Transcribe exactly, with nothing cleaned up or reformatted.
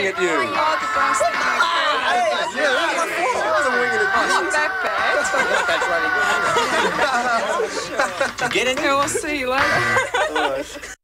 at you. Oh, the best. Yeah, that was a wing and a bus. Not that bad. That's right. Did you get any? Yeah, we'll see you later.